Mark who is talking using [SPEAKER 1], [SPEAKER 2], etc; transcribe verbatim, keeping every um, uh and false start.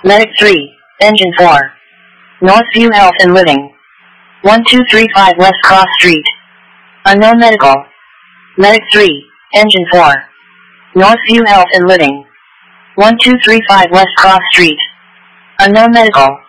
[SPEAKER 1] Medic three, Engine four. Northview Health and Living. one two three five West Cross Street. Unknown Medical. Medic three, Engine four. Northview Health and Living. one two three five West Cross Street. Unknown Medical.